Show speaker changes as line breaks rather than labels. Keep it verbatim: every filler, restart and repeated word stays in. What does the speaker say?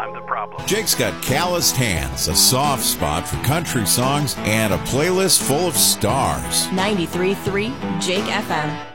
I'm the problem.
Jake's got calloused hands, a soft spot for country songs, and a playlist full of stars.
ninety-three point three Jake F M.